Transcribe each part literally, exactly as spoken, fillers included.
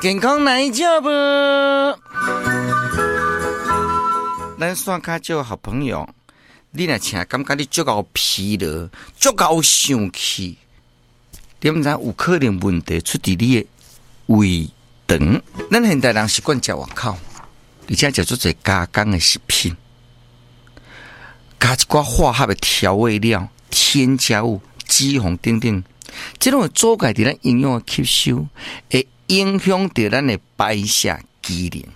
健康来叫不？咱算卡就好朋友，你若请感觉你足够疲劳，足够生气，点知有可能问题出伫你的胃肠？咱现代人习惯食外口，而且食做侪加工的食品，加一寡化学的调味料、添加物、脂肪等等，这种会阻碍伫咱营养的吸收，会影响到咱的排泄机能。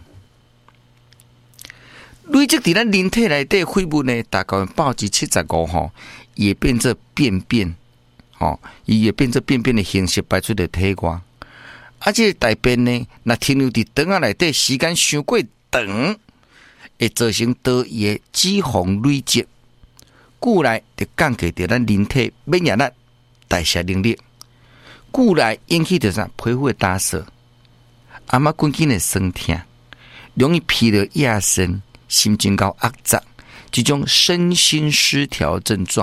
累积伫咱人体内底废物呢，大概百分之七十五吼，也变作便便，吼，伊也变作便便的形式排出的体外。啊，这个大便呢，若停留伫肠仔内底时间伤过长，会造成多余的脂肪累积，故来就降低着咱人体免疫力、代谢能力。故来引起着啥皮肤的打色，阿妈关紧的酸痛，容易疲劳亚身，心情高压胀，这种身心失调症状。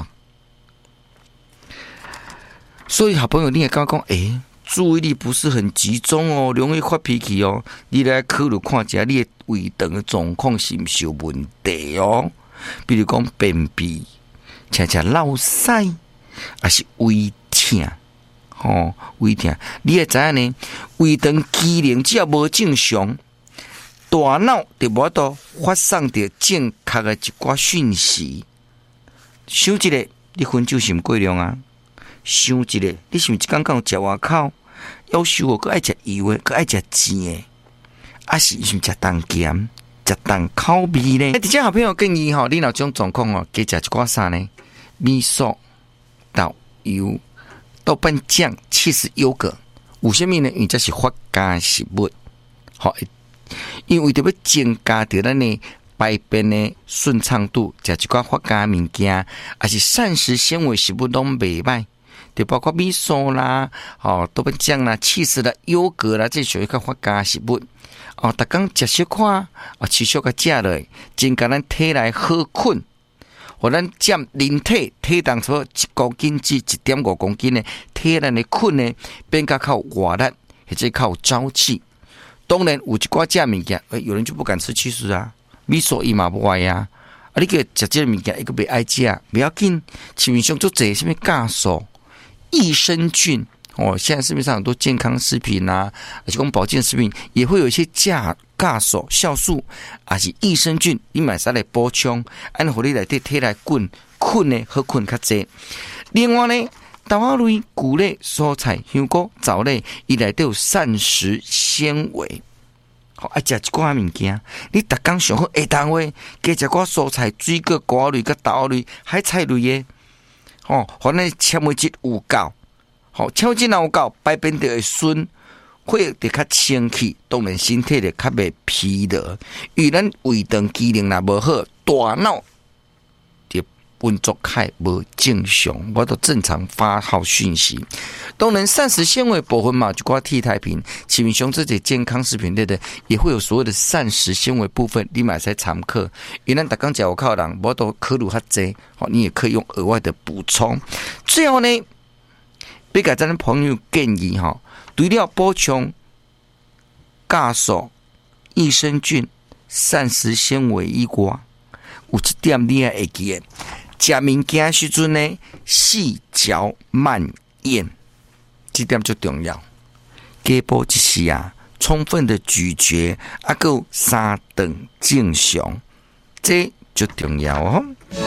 所以好朋友，你也刚讲，诶、欸，注意力不是很集中哦，容易发脾气哦。你来考虑看一下，你的胃肠的状况是不是有问题哦？比如讲便秘、常常落屎，还是胃痛。哦，胃痛，你会知影呢？胃肠机能只要无正常，大脑就无度发送着正确的一寡讯息。想一个，你分酒是毋过量啊？想一个，你是毋是一刚刚食外口？要求我，佮爱食油的，佮爱食甜的，啊是是毋食重咸、食重口味呢？诶，伫遮好朋友建议吼，你若种状况哦，加食一寡啥呢？米素、豆油。豆瓣酱、起司、优格，有啥物呢？因为这是发酵食物，好，因为为着要增加着咱的排便的顺畅度，食一寡发酵物件，还是膳食纤维食物拢袂歹，就包括米素啦、哦豆瓣酱啦、起司啦、优格啦，这属于较发酵食物。哦，逐工食小块，哦，持续个食落，增加咱体内好困。互咱占人体体重差不多一公斤至一点五公斤的体内的菌呢，变较较有活力，或者较有朝气。当然有一寡食物件，诶，有人就不敢吃起司啊，米素伊嘛不爱啊。啊，你叫食这物件，伊个袂爱食，不要紧。市面上做侪什么酵素、益生菌哦，现在市面上很多健康食品啊，而且讲保健食品也会有一些酵酵素、酵素，还是益生菌，你买啥来补充，安互你内底体内菌菌呢好菌较济。另外呢，豆仔类、谷类、蔬菜、香菇、藻类，伊内底有膳食纤维。好，爱食一寡物件，你逐工上好下当话，加食寡蔬菜、水果、瓜类、甲豆类、海菜类的，哦，互咱纤维质有够。好，纤维质若有够，排便就会顺。会得较清气，当然身体就较袂疲劳。与咱胃肠机能若无好，大脑就运作较无正常，无都正常发号讯息。当然，膳食纤维部分嘛，就寡替代品，市面上这些健康食品类的，也会有所谓的膳食纤维部分，你买才参考。因为咱逐工食外口人，无都考虑较济，好，你也可以用额外的补充。最后呢，要给咱朋友建议哈。除了补充酵素、益生菌、膳食纤维以外，有一点你也会记的，食物件时阵呢，细嚼慢咽，这点最重要。加补一时啊，充分的咀嚼，啊，够三顿正常，这就重要哦。